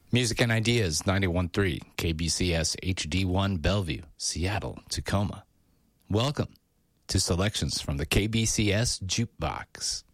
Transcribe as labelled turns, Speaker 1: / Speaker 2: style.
Speaker 1: Music and Ideas 91.3 KBCS HD1 Bellevue, Seattle, Tacoma. Welcome to selections from the KBCS Jukebox.